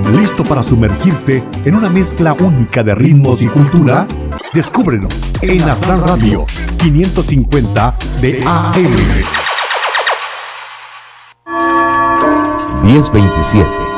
¿Listo para sumergirte en una mezcla única de ritmos y cultura? Descúbrelo en Aztlán Radio 550 de AM. 1027